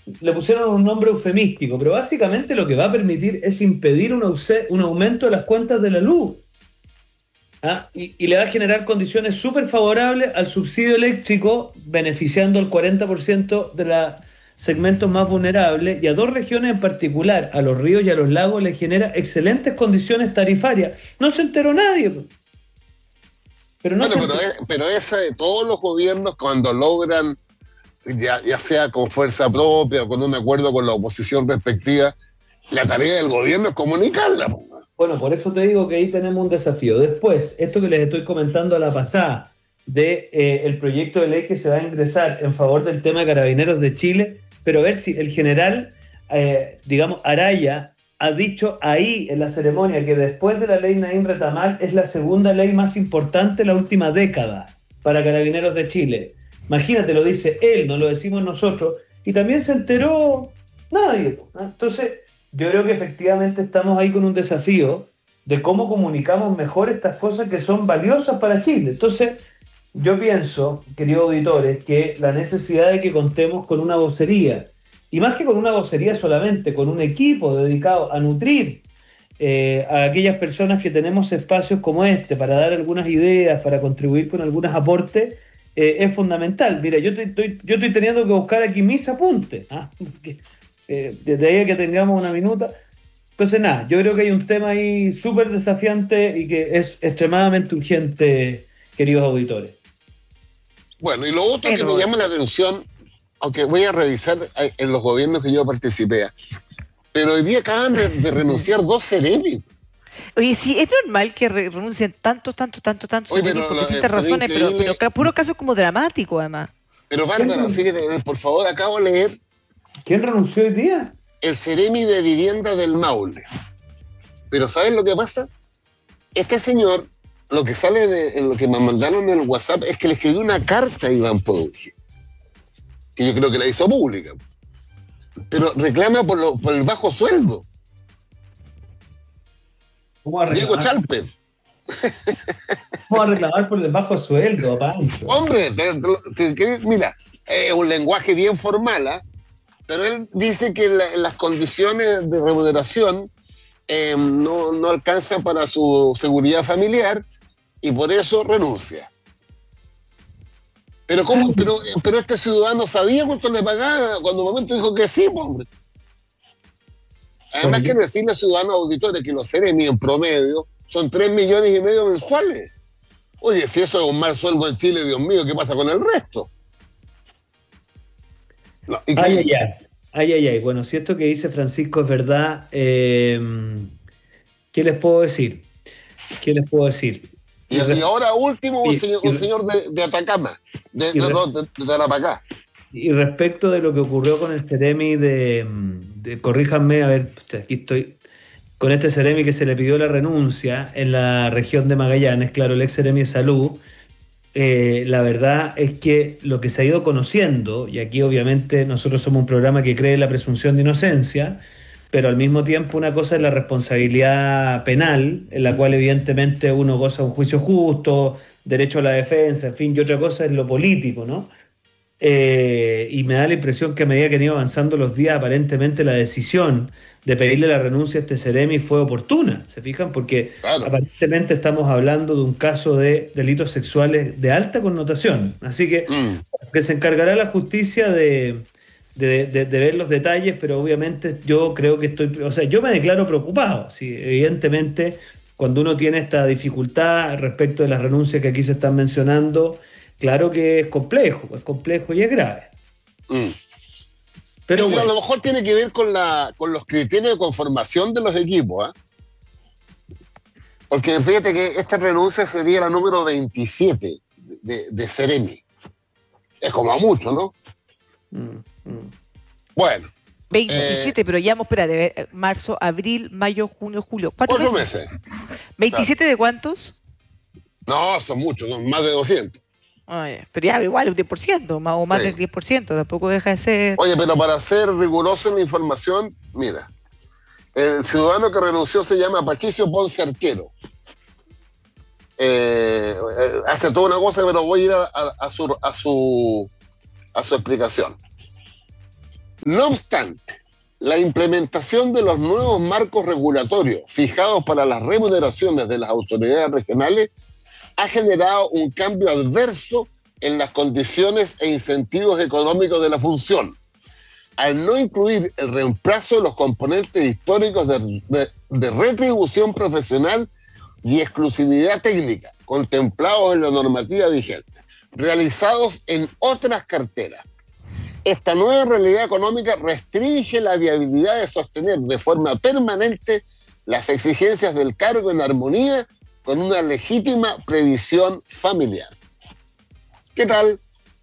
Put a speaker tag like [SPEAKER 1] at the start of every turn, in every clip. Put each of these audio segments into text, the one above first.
[SPEAKER 1] le pusieron un nombre eufemístico, pero básicamente lo que va a permitir es impedir un aumento de las cuentas de la luz. ¿Ah? Y le va a generar condiciones súper favorables al subsidio eléctrico, beneficiando al 40% de los segmentos más vulnerables y a dos regiones en particular, a los ríos y a los lagos, les genera excelentes condiciones tarifarias. No se enteró nadie, pero no
[SPEAKER 2] Bueno,
[SPEAKER 1] se enteró.
[SPEAKER 2] pero esa de todos los gobiernos cuando logran, ya sea con fuerza propia o con un acuerdo con la oposición respectiva, la tarea del gobierno es comunicarla. Po.
[SPEAKER 1] Bueno, por eso te digo que ahí tenemos un desafío. Después, esto que les estoy comentando a la pasada, de el proyecto de ley que se va a ingresar en favor del tema de Carabineros de Chile, pero a ver si el general, digamos, Araya, ha dicho ahí en la ceremonia que después de la ley Naim Retamal es la segunda ley más importante de la última década para Carabineros de Chile. Imagínate, lo dice él, no lo decimos nosotros, y también se enteró nadie, ¿no? Entonces, yo creo que efectivamente estamos ahí con un desafío de cómo comunicamos mejor estas cosas que son valiosas para Chile. Entonces, yo pienso, queridos auditores, que la necesidad de que contemos con una vocería, y más que con una vocería solamente, con un equipo dedicado a nutrir a aquellas personas que tenemos espacios como este para dar algunas ideas, para contribuir con algunos aportes, es fundamental. Mira, yo estoy teniendo que buscar aquí mis apuntes, ¿ah? Desde ahí a que tengamos una minuta. Entonces, nada, yo creo que hay un tema ahí súper desafiante y que es extremadamente urgente, queridos auditores.
[SPEAKER 2] Bueno, y lo otro que me
[SPEAKER 3] Pero,
[SPEAKER 2] llama la atención, aunque voy a revisar en los gobiernos que yo participé, pero hoy día acaban de renunciar dos Ceremi.
[SPEAKER 3] oye, sí, es normal que renuncien tantos
[SPEAKER 2] Oye,
[SPEAKER 3] Ceremi por distintas
[SPEAKER 2] pero
[SPEAKER 3] razones, pero
[SPEAKER 2] increíble.
[SPEAKER 3] puro caso como dramático, además.
[SPEAKER 2] Pero Bárbara,
[SPEAKER 1] ¿Quién,
[SPEAKER 2] fíjate, por favor, acabo de leer
[SPEAKER 1] quién renunció hoy día?
[SPEAKER 2] el Ceremi de Vivienda del Maule. Pero ¿sabes lo que pasa? Este señor, lo que sale en lo que me mandaron en el WhatsApp es que le escribió una carta a Iván Poduje, que yo creo que la hizo pública, pero reclama por el bajo sueldo.
[SPEAKER 1] ¿Cómo va a
[SPEAKER 2] Diego
[SPEAKER 1] reclamar?
[SPEAKER 2] Chalper.
[SPEAKER 1] ¿Cómo va a reclamar por el bajo sueldo, Pancho?
[SPEAKER 2] Hombre, mira, es un lenguaje bien formal, ¿eh? Pero él dice que las condiciones de remuneración no alcanzan para su seguridad familiar y por eso renuncia. Pero, ¿cómo? Pero este ciudadano sabía cuánto le pagaba cuando un momento dijo que sí, hombre.
[SPEAKER 1] Bueno,
[SPEAKER 2] Además que decirle a ciudadanos auditores que los Ceremi en promedio son 3,5 millones mensuales. Oye, si eso es un mal sueldo en Chile, Dios mío, ¿qué pasa con el resto? No,
[SPEAKER 1] ay, ay,
[SPEAKER 2] increíble.
[SPEAKER 1] ay. Ay, ay, ay. Bueno, si esto que dice Francisco es verdad, ¿qué les puedo decir? ¿Qué les puedo decir? Y,
[SPEAKER 2] Y ahora último,
[SPEAKER 1] y-
[SPEAKER 2] un
[SPEAKER 1] y-
[SPEAKER 2] señor de Atacama,
[SPEAKER 1] y re-
[SPEAKER 2] de Tarapacá.
[SPEAKER 1] y respecto de lo que ocurrió con el Ceremi corríjanme, a ver, aquí estoy, con este Ceremi que se le pidió la renuncia en la región de Magallanes, claro, el ex Ceremi de Salud, la verdad es que lo que se ha ido conociendo, y aquí obviamente nosotros somos un programa que cree en la presunción de inocencia, pero al mismo tiempo una cosa es la responsabilidad penal, en la cual evidentemente uno goza un juicio justo, derecho a la defensa, en fin, y otra cosa es lo político, ¿no? Y me da la impresión que a medida que han ido avanzando los días, aparentemente la decisión de pedirle la renuncia a este Ceremi fue oportuna, ¿se fijan? Porque
[SPEAKER 2] Claro.
[SPEAKER 1] aparentemente estamos hablando de un caso de delitos sexuales de alta connotación. Así
[SPEAKER 2] Mm.
[SPEAKER 1] que se encargará la justicia de ver los detalles, pero obviamente yo creo que o sea, yo me declaro preocupado. Sí, evidentemente, cuando uno tiene esta dificultad respecto de las renuncias que aquí se están mencionando, claro que es complejo y es grave.
[SPEAKER 2] Mm.
[SPEAKER 1] Pero
[SPEAKER 2] Y a
[SPEAKER 1] bueno,
[SPEAKER 2] lo mejor tiene que ver con los criterios de conformación de los equipos, ¿eh? Porque fíjate que esta renuncia sería la número 27 de Ceremi. Es como a mucho, ¿no?
[SPEAKER 1] mm, mm.
[SPEAKER 2] Bueno, eh,
[SPEAKER 3] 27, pero ya, espérate, marzo, abril, mayo, junio, julio. ¿Cuatro
[SPEAKER 2] 4
[SPEAKER 3] meses?
[SPEAKER 2] meses. Claro.
[SPEAKER 3] ¿27 de cuántos?
[SPEAKER 2] No, son muchos, son más de 200.
[SPEAKER 3] Pero ya, igual, un 10%, más, o más del
[SPEAKER 2] Sí.
[SPEAKER 3] 10%, tampoco deja de ser.
[SPEAKER 2] Oye, pero para ser riguroso en la información, mira, el ciudadano que renunció se llama Patricio Ponce Arquero. Hace toda una cosa, pero voy a ir a su explicación. No obstante, la implementación de los nuevos marcos regulatorios fijados para las remuneraciones de las autoridades regionales ha generado un cambio adverso en las condiciones e incentivos económicos de la función, al no incluir el reemplazo de los componentes históricos de retribución profesional y exclusividad técnica contemplados en la normativa vigente, realizados en otras carteras. Esta nueva realidad económica restringe la viabilidad de sostener de forma permanente las exigencias del cargo en armonía con una legítima previsión familiar. ¿Qué tal?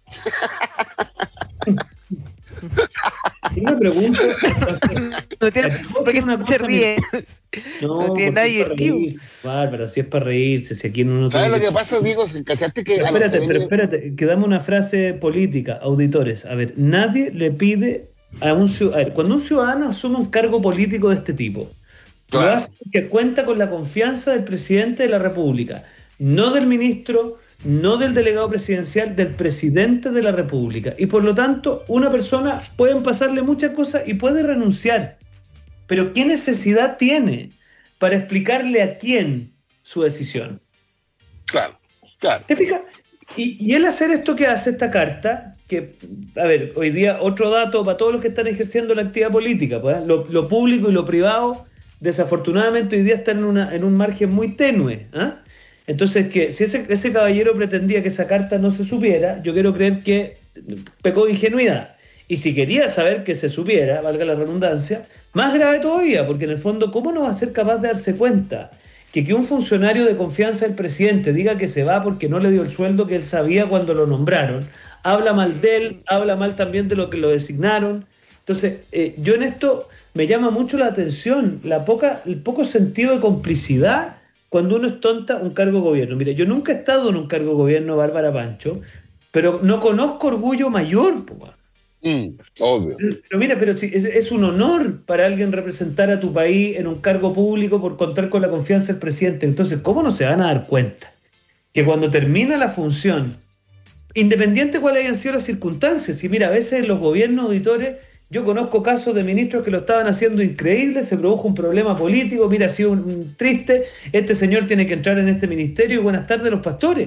[SPEAKER 1] Una pregunta.
[SPEAKER 3] No tiene, porque se ríe. No tiene nada divertido.
[SPEAKER 1] Bárbara, si es para reírse, si aquí no
[SPEAKER 2] ¿Sabes lo que pasa, Diego? ¿Cachaste que
[SPEAKER 1] espérate, que dame una frase política, auditores. A ver, nadie le pide a un ciudadano. A ver, cuando un ciudadano asume un cargo político de este tipo, claro, lo hace que cuenta con la confianza del presidente de la República, no del ministro, no del delegado presidencial, del presidente de la República. Y por lo tanto, una persona puede pasarle muchas cosas y puede renunciar. Pero ¿qué necesidad tiene para explicarle a quién su decisión?
[SPEAKER 2] Claro.
[SPEAKER 1] ¿Te fijas? Y él hacer esto que hace esta carta, que, a ver, hoy día otro dato para todos los que están ejerciendo la actividad política, pues, lo público y lo privado, desafortunadamente hoy día están en un margen muy tenue, ¿eh? Entonces, que si ese caballero pretendía que esa carta no se supiera, yo quiero creer que pecó de ingenuidad. Y si quería saber que se supiera, valga la redundancia, más grave todavía, porque en el fondo, ¿cómo no va a ser capaz de darse cuenta que un funcionario de confianza del presidente diga que se va porque no le dio el sueldo que él sabía cuando lo nombraron? Habla mal de él, habla mal también de lo que lo designaron. Entonces, yo en esto me llama mucho la atención el poco sentido de complicidad cuando uno es tonta un cargo de gobierno. Mira, yo nunca he estado en un cargo de gobierno, Bárbara Pancho, pero no conozco orgullo mayor,
[SPEAKER 2] obvio.
[SPEAKER 1] Pero mira, si es un honor para alguien representar a tu país en un cargo público por contar con la confianza del presidente. Entonces, ¿cómo no se van a dar cuenta que cuando termina la función, independiente de cuáles hayan sido las circunstancias, y mira, a veces en los gobiernos auditores, yo conozco casos de ministros que lo estaban haciendo increíble, se produjo un problema político, mira, ha sido un triste, este señor tiene que entrar en este ministerio y buenas tardes los pastores.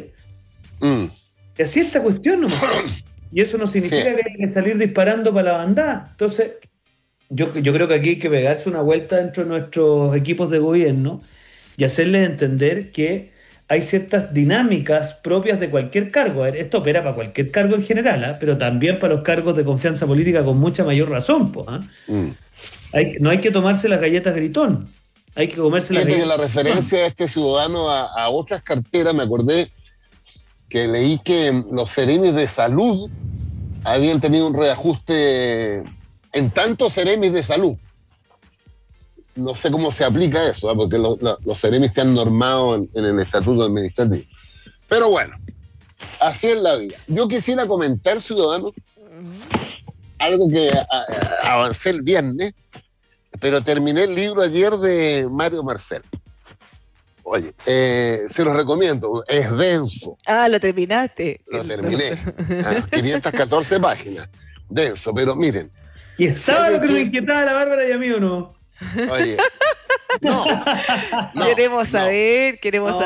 [SPEAKER 1] Y así esta cuestión nomás. Y eso no significa que hay que salir disparando para la bandada. Entonces, yo creo que aquí hay que pegarse una vuelta dentro de nuestros equipos de gobierno y hacerles entender que hay ciertas dinámicas propias de cualquier cargo. A ver, esto opera para cualquier cargo en general, pero también para los cargos de confianza política con mucha mayor razón. No hay que tomarse las galletas gritón. Hay que comerse las galletas.
[SPEAKER 2] Que la referencia de este ciudadano a otras carteras, me acordé que leí que los seremis de salud habían tenido un reajuste en tantos seremis de salud. No sé cómo se aplica eso, porque los seremis están normados en el estatuto administrativo. Pero bueno, así es la vida. Yo quisiera comentar, ciudadanos, algo que avancé el viernes, pero terminé el libro ayer de Mario Marcel. Oye, se los recomiendo, es denso.
[SPEAKER 3] Lo terminaste.
[SPEAKER 2] Lo terminé, 514 páginas, denso, pero miren.
[SPEAKER 1] ¿Y estaba lo que nos inquietaba a la Bárbara y a mí o no?
[SPEAKER 2] Oye, no,
[SPEAKER 3] queremos saber.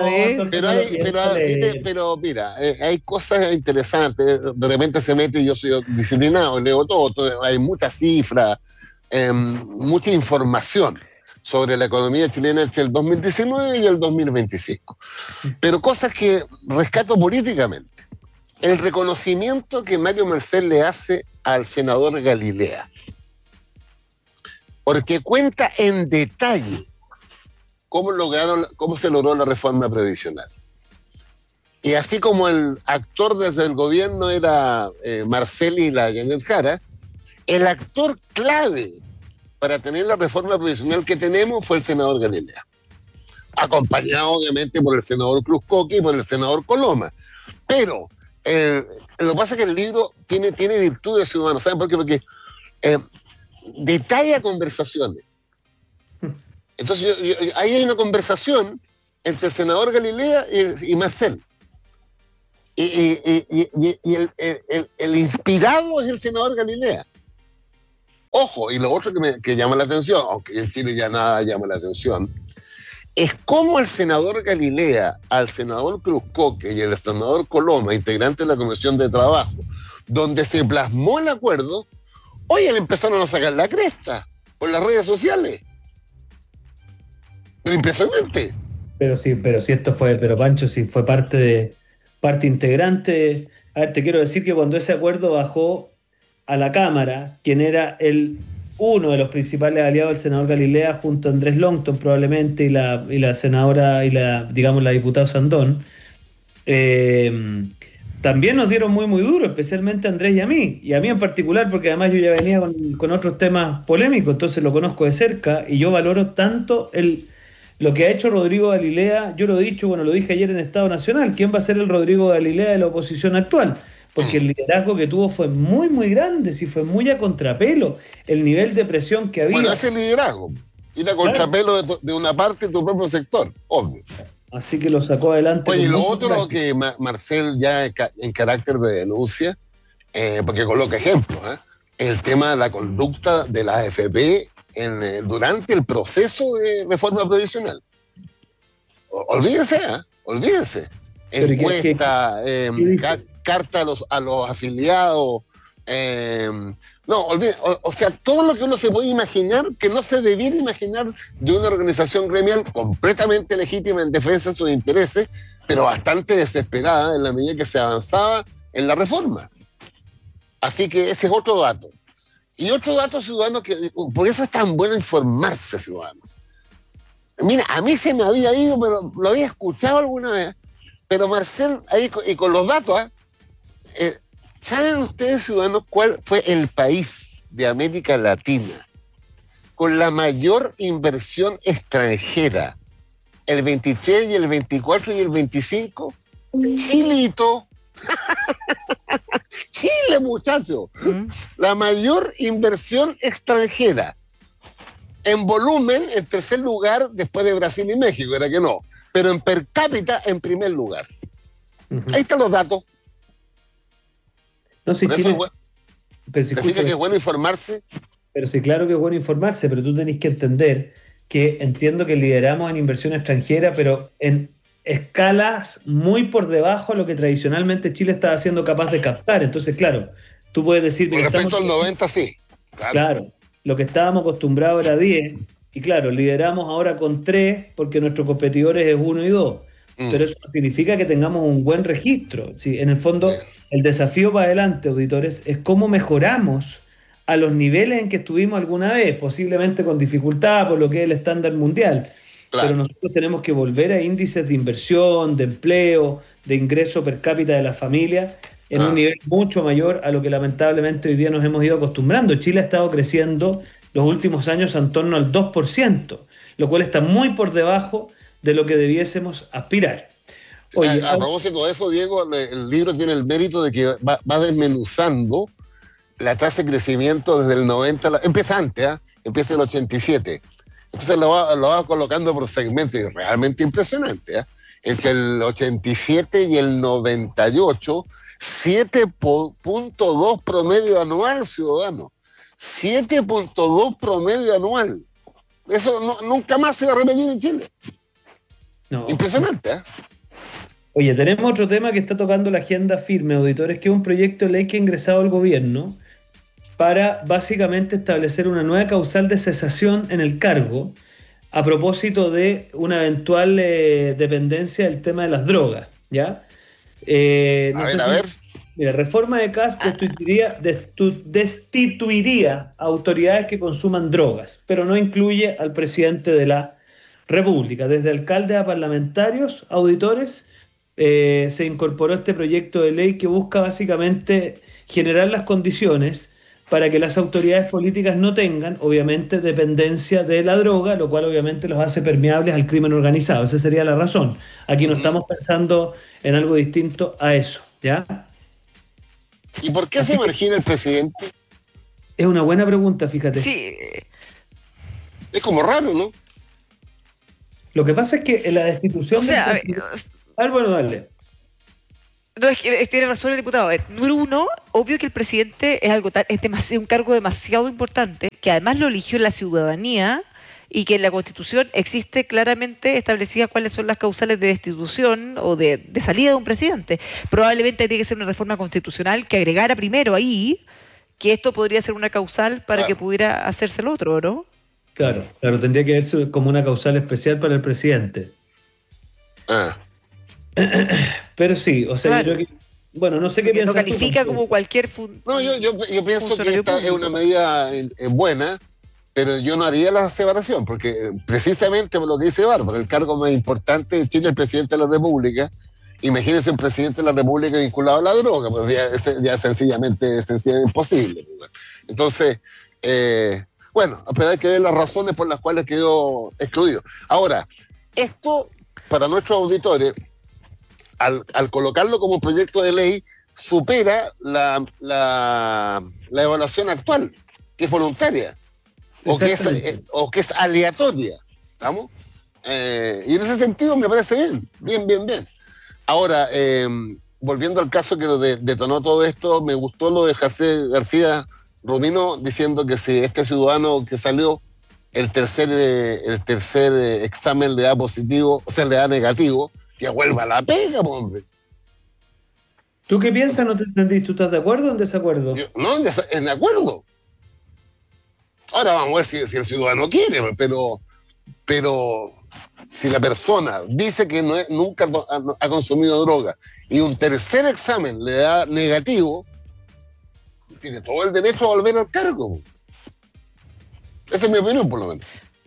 [SPEAKER 2] Pero mira, hay cosas interesantes. De repente se mete y yo soy disciplinado, leo todo. Hay muchas cifras, mucha información sobre la economía chilena entre el 2019 y el 2025. Pero cosas que rescato políticamente. El reconocimiento que Mario Marcel le hace al senador Galilea. Porque cuenta en detalle cómo se logró la reforma previsional. Y así como el actor desde el gobierno era Marcel y la Janet Jara, el actor clave para tener la reforma previsional que tenemos fue el senador Galilea. Acompañado obviamente por el senador Cruz Coqui y por el senador Coloma. Pero lo que pasa es que el libro tiene virtudes ciudadanas. ¿Saben por qué? Porque detalla conversaciones. Entonces, ahí hay una conversación entre el senador Galilea y Marcel. Y el inspirado es el senador Galilea. Ojo, y lo otro que llama la atención, aunque en Chile ya nada llama la atención, es cómo el senador Galilea, al senador Cruzcoque y el senador Coloma, integrantes de la Comisión de Trabajo, donde se plasmó el acuerdo, oye, le empezaron a sacar la cresta por las redes sociales. Pero impresionante.
[SPEAKER 1] Pero sí esto fue, pero Pancho, sí fue parte integrante. A ver, te quiero decir que cuando ese acuerdo bajó a la Cámara, quien era uno de los principales aliados del senador Galilea, junto a Andrés Longton probablemente, y la senadora, digamos, la diputada Sandón, también nos dieron muy, muy duro, especialmente a Andrés y a mí en particular, porque además yo ya venía con otros temas polémicos, entonces lo conozco de cerca, y yo valoro tanto lo que ha hecho Rodrigo Galilea. Yo lo he dicho, bueno, lo dije ayer en Estado Nacional, ¿quién va a ser el Rodrigo Galilea de la oposición actual? Porque el liderazgo que tuvo fue muy, muy grande, sí, fue muy a contrapelo. El nivel de presión que había.
[SPEAKER 2] Bueno, ese liderazgo, ir a contrapelo de una parte de tu propio sector, obvio.
[SPEAKER 1] Así que lo sacó adelante.
[SPEAKER 2] Oye, lo otro que Marcel ya en carácter de denuncia, porque coloca ejemplos, el tema de la conducta de la AFP durante el proceso de reforma previsional. Olvídense, olvídense. Encuesta, carta a los afiliados. No, olvídense. O sea, todo lo que uno se puede imaginar, que no se debiera imaginar de una organización gremial completamente legítima en defensa de sus intereses, pero bastante desesperada en la medida que se avanzaba en la reforma. Así que ese es otro dato. Y otro dato, ciudadano, que por eso es tan bueno informarse, ciudadano. Mira, a mí se me había ido, pero lo había escuchado alguna vez. Pero Marcel, ahí y con los datos, ¿saben ustedes, ciudadanos, cuál fue el país de América Latina con la mayor inversión extranjera el 23 y el 24 y el 25? Chilito. Chile, muchachos. La mayor inversión extranjera. En volumen, en tercer lugar, después de Brasil y México, era que no. Pero en per cápita, en primer lugar. Ahí están los datos.
[SPEAKER 1] No sé, Chile,
[SPEAKER 2] pero si ¿te que es bueno informarse?
[SPEAKER 1] Pero sí, claro que es bueno informarse, pero tú tenés que entender que entiendo que lideramos en inversión extranjera, pero en escalas muy por debajo de lo que tradicionalmente Chile estaba siendo capaz de captar. Entonces, claro, tú puedes decir...
[SPEAKER 2] Con respecto al 90, sí.
[SPEAKER 1] Claro, lo que estábamos acostumbrados era 10, y claro, lideramos ahora con 3, porque nuestros competidores es 1 y 2. Pero eso no significa que tengamos un buen registro. Sí, en el fondo, el desafío para adelante, auditores, es cómo mejoramos a los niveles en que estuvimos alguna vez, posiblemente con dificultad por lo que es el estándar mundial. Claro. Pero nosotros tenemos que volver a índices de inversión, de empleo, de ingreso per cápita de las familias en un nivel mucho mayor a lo que lamentablemente hoy día nos hemos ido acostumbrando. Chile ha estado creciendo los últimos años en torno al 2%, lo cual está muy por debajo de lo que debiésemos aspirar.
[SPEAKER 2] Oye, a propósito de eso, Diego, el libro tiene el mérito de que va desmenuzando la tasa de crecimiento desde el 90, empieza antes, empieza el 87. Entonces lo va colocando por segmentos, y realmente impresionante. Entre el 87 y el 98, 7.2 promedio anual, ciudadano. 7.2 promedio anual. Eso nunca más se va a repetir en Chile. No. Impresionante,
[SPEAKER 1] Oye, tenemos otro tema que está tocando la agenda firme, auditores, que es un proyecto de ley que ha ingresado al gobierno para básicamente establecer una nueva causal de cesación en el cargo a propósito de una eventual dependencia del tema de las drogas, ¿ya?
[SPEAKER 2] A ver.
[SPEAKER 1] Mira, reforma de Kast destituiría a autoridades que consuman drogas, pero no incluye al presidente de la República. Desde alcaldes a parlamentarios, auditores, se incorporó este proyecto de ley que busca básicamente generar las condiciones para que las autoridades políticas no tengan, obviamente, dependencia de la droga, lo cual obviamente los hace permeables al crimen organizado. Esa sería la razón. Aquí no estamos pensando en algo distinto a eso, ¿ya?
[SPEAKER 2] ¿Y por qué se margina el presidente?
[SPEAKER 1] Es una buena pregunta, fíjate.
[SPEAKER 3] Sí.
[SPEAKER 2] Es como raro, ¿no?
[SPEAKER 1] Lo que pasa es que en la destitución...
[SPEAKER 3] O sea,
[SPEAKER 1] bueno, dale.
[SPEAKER 3] No, tiene razón el diputado. A ver, número uno, obvio que el presidente es un cargo demasiado importante, que además lo eligió la ciudadanía y que en la Constitución existe claramente establecida cuáles son las causales de destitución o de salida de un presidente. Probablemente tiene que ser una reforma constitucional que agregara primero ahí que esto podría ser una causal para que pudiera hacerse el otro, ¿no?
[SPEAKER 1] Claro, tendría que verse como una causal especial para el presidente. Pero sí, o sea,
[SPEAKER 3] claro.
[SPEAKER 1] Yo creo que, bueno, no sé qué piensas.
[SPEAKER 3] No califica como cualquier
[SPEAKER 2] No, yo pienso que esta es una medida buena, pero yo no haría la separación, porque precisamente por lo que dice Bárbara, el cargo más importante de Chile es el presidente de la República. Imagínense un presidente de la República vinculado a la droga, pues ya sencillamente es imposible. Entonces, bueno, pero hay que ver las razones por las cuales quedó excluido. Ahora, esto, para nuestros auditores, al colocarlo como proyecto de ley, supera la evaluación actual, que es voluntaria, o que es aleatoria, ¿estamos? Y en ese sentido me parece bien. Ahora, volviendo al caso que detonó todo esto, me gustó lo de José García Romino diciendo que si este ciudadano que salió el tercer examen le da positivo, o sea, le da negativo, que vuelva a la pega, hombre.
[SPEAKER 1] ¿Tú qué piensas? No te entendí. ¿Tú estás de acuerdo o en desacuerdo?
[SPEAKER 2] No, en acuerdo. Ahora vamos a ver si el ciudadano quiere, pero si la persona dice que nunca ha consumido droga y un tercer examen le da negativo, tiene todo el derecho a volver al cargo. Esa es mi opinión, por lo menos.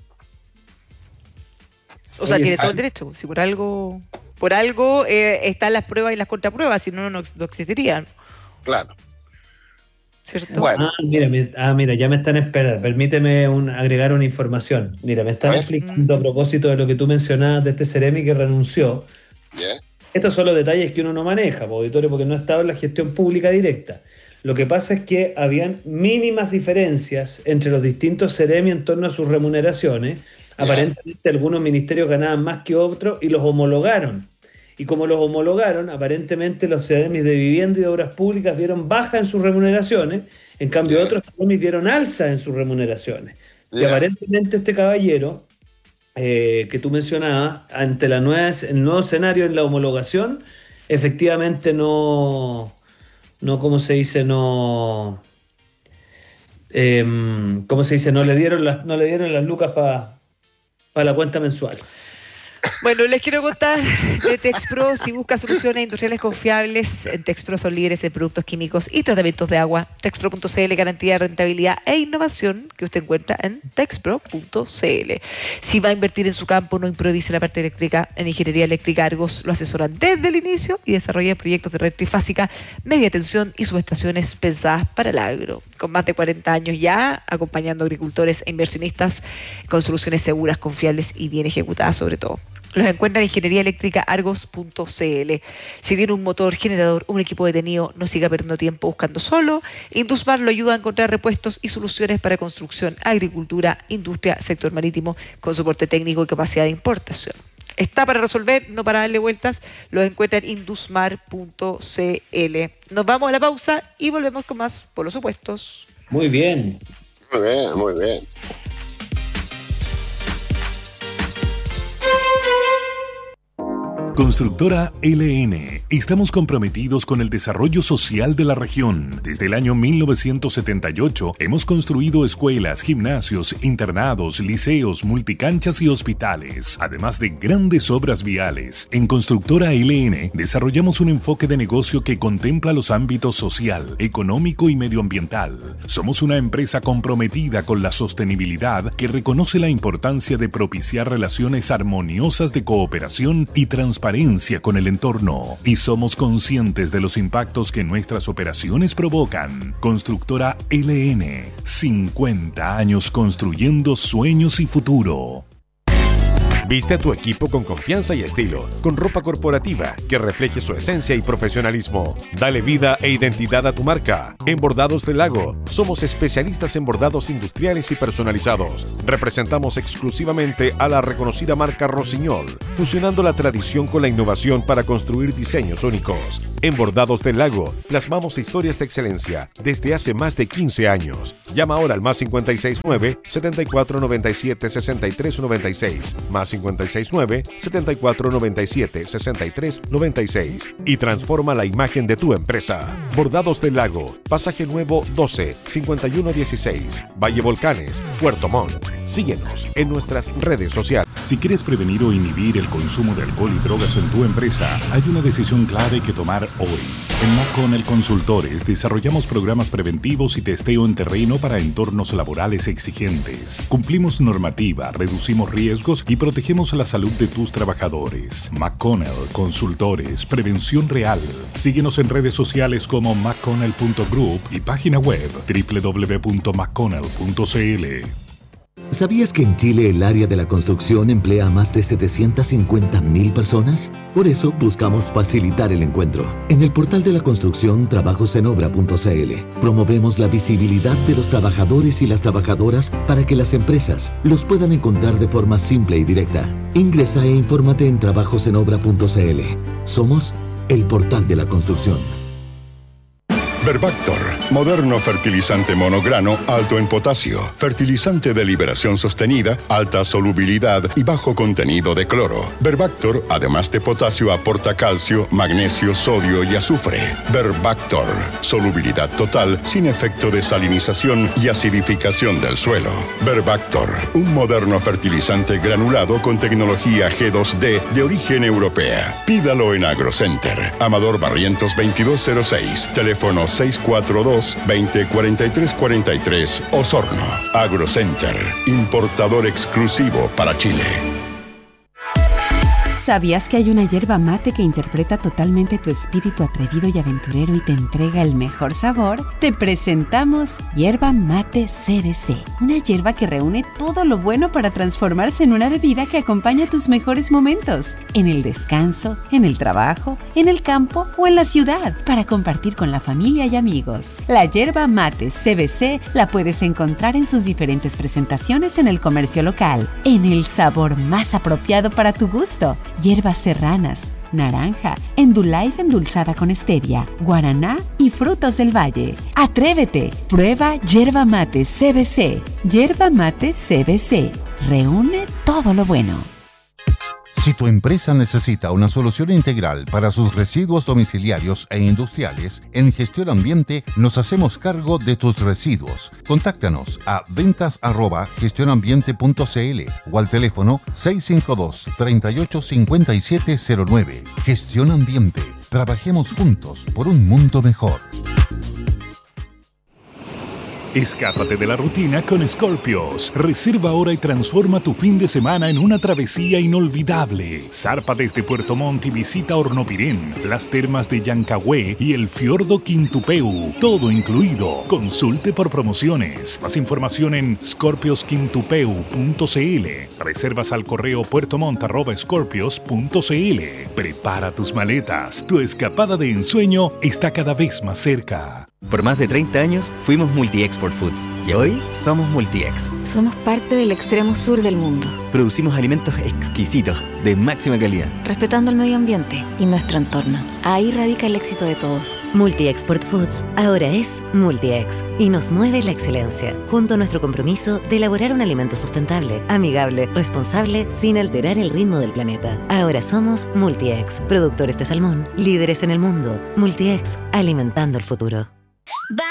[SPEAKER 3] O sea, tiene todo el derecho. Si por algo están las pruebas y las contrapruebas, si no existirían.
[SPEAKER 2] Claro.
[SPEAKER 3] ¿Cierto?
[SPEAKER 2] Bueno.
[SPEAKER 1] Mira, ya me están esperando. Permíteme agregar una información. Mira, me están explicando a propósito de lo que tú mencionabas de este Ceremi que renunció.
[SPEAKER 2] Yeah.
[SPEAKER 1] Estos son los detalles que uno no maneja, auditorio, porque no estaba en la gestión pública directa. Lo que pasa es que habían mínimas diferencias entre los distintos Ceremi en torno a sus remuneraciones. Aparentemente algunos ministerios ganaban más que otros y los homologaron. Y como los homologaron, aparentemente los Ceremis de vivienda y de obras públicas vieron baja en sus remuneraciones, en cambio otros Ceremis vieron alza en sus remuneraciones. Y aparentemente este caballero que tú mencionabas, ante el nuevo escenario en la homologación, efectivamente no ¿cómo se dice? ¿Cómo se dice? No le dieron las lucas para la cuenta mensual.
[SPEAKER 3] Bueno, les quiero contar de Texpro. Si busca soluciones industriales confiables, en Texpro son líderes en productos químicos y tratamientos de agua. Texpro.cl, garantía de rentabilidad e innovación que usted encuentra en Texpro.cl. Si va a invertir en su campo, no improvise la parte eléctrica. En Ingeniería Eléctrica Argos lo asesoran desde el inicio y desarrollan proyectos de red trifásica, media tensión y subestaciones pensadas para el agro. Con más de 40 años ya, acompañando a agricultores e inversionistas con soluciones seguras, confiables y bien ejecutadas sobre todo. Los encuentran en ingenieríaeléctricaargos.cl. Si tiene un motor, generador, un equipo detenido, no siga perdiendo tiempo buscando solo. Indusmar lo ayuda a encontrar repuestos y soluciones para construcción, agricultura, industria, sector marítimo, con soporte técnico y capacidad de importación. Está para resolver, no para darle vueltas. Los encuentran en indusmar.cl. Nos vamos a la pausa y volvemos con más por los opuestos.
[SPEAKER 1] Muy bien.
[SPEAKER 2] Muy bien.
[SPEAKER 4] Constructora LN. Estamos comprometidos con el desarrollo social de la región. Desde el año 1978 hemos construido escuelas, gimnasios, internados, liceos, multicanchas y hospitales, además de grandes obras viales. En Constructora LN desarrollamos un enfoque de negocio que contempla los ámbitos social, económico y medioambiental. Somos una empresa comprometida con la sostenibilidad que reconoce la importancia de propiciar relaciones armoniosas de cooperación y transparencia con el entorno, y somos conscientes de los impactos que nuestras operaciones provocan. Constructora LN, 50 años construyendo sueños y futuro.
[SPEAKER 5] Viste a tu equipo con confianza y estilo, con ropa corporativa que refleje su esencia y profesionalismo. Dale vida e identidad a tu marca. En Bordados del Lago, somos especialistas en bordados industriales y personalizados. Representamos exclusivamente a la reconocida marca Rossignol, fusionando la tradición con la innovación para construir diseños únicos. En Bordados del Lago, plasmamos historias de excelencia desde hace más de 15 años. Llama ahora al +569 7497 6396, +569 7497 6396 y transforma la imagen de tu empresa. Bordados del Lago, Pasaje Nuevo 12 5116, Valle Volcanes, Puerto Montt. Síguenos en nuestras redes sociales.
[SPEAKER 4] Si quieres prevenir o inhibir el consumo de alcohol y drogas en tu empresa, hay una decisión clave que tomar hoy. En McConnell Consultores desarrollamos programas preventivos y testeo en terreno para entornos laborales exigentes. Cumplimos normativa, reducimos riesgos y protegemos la salud de tus trabajadores. McConnell Consultores, prevención real. Síguenos en redes sociales como mcconnell.group y página web www.mcconnell.cl.
[SPEAKER 6] ¿Sabías que en Chile el área de la construcción emplea a más de 750.000 personas? Por eso buscamos facilitar el encuentro. En el portal de la construcción trabajosenobra.cl promovemos la visibilidad de los trabajadores y las trabajadoras para que las empresas los puedan encontrar de forma simple y directa. Ingresa e infórmate en trabajosenobra.cl. Somos el portal de la construcción.
[SPEAKER 7] Verbactor, moderno fertilizante monograno alto en potasio, fertilizante de liberación sostenida, alta solubilidad y bajo contenido de cloro. Verbactor, además de potasio, aporta calcio, magnesio, sodio y azufre. Verbactor, solubilidad total, sin efecto de salinización y acidificación del suelo. Verbactor, un moderno fertilizante granulado con tecnología G2D de origen europea. Pídalo en AgroCenter. Amador Barrientos 2206, teléfono 642-204343, Osorno. AgroCenter, importador exclusivo para Chile.
[SPEAKER 8] ¿Sabías que hay una yerba mate que interpreta totalmente tu espíritu atrevido y aventurero y te entrega el mejor sabor? Te presentamos Yerba Mate CBC, una yerba que reúne todo lo bueno para transformarse en una bebida que acompaña tus mejores momentos, en el descanso, en el trabajo, en el campo o en la ciudad, para compartir con la familia y amigos. La Yerba Mate CBC la puedes encontrar en sus diferentes presentaciones en el comercio local, en el sabor más apropiado para tu gusto. Hierbas serranas, naranja, Endullife endulzada con stevia, guaraná y frutos del valle. ¡Atrévete! Prueba Yerba Mate CBC. Yerba Mate CBC. Reúne todo lo bueno.
[SPEAKER 9] Si tu empresa necesita una solución integral para sus residuos domiciliarios e industriales, en Gestión Ambiente nos hacemos cargo de tus residuos. Contáctanos a ventas@gestionambiente.cl o al teléfono 652-385709. Gestión Ambiente. Trabajemos juntos por un mundo mejor.
[SPEAKER 4] Escápate de la rutina con Scorpios. Reserva ahora y transforma tu fin de semana en una travesía inolvidable. Zarpa desde Puerto Montt y visita Hornopirén, las termas de Llancagüe y el fiordo Quintupeu. Todo incluido. Consulte por promociones. Más información en scorpiosquintupeu.cl. Reservas al correo puertomont@scorpios.cl. Prepara tus maletas. Tu escapada de ensueño está cada vez más cerca.
[SPEAKER 10] Por más de 30 años fuimos Multi-Export Foods y hoy somos Multi-Ex.
[SPEAKER 11] Somos parte del extremo sur del mundo.
[SPEAKER 10] Producimos alimentos exquisitos, de máxima calidad,
[SPEAKER 11] respetando el medio ambiente y nuestro entorno. Ahí radica el éxito de todos.
[SPEAKER 12] Multi-Export Foods ahora es Multi-Ex y nos mueve la excelencia, junto a nuestro compromiso de elaborar un alimento sustentable, amigable, responsable, sin alterar el ritmo del planeta. Ahora somos Multi-Ex, productores de salmón, líderes en el mundo. Multi-Ex, alimentando el futuro.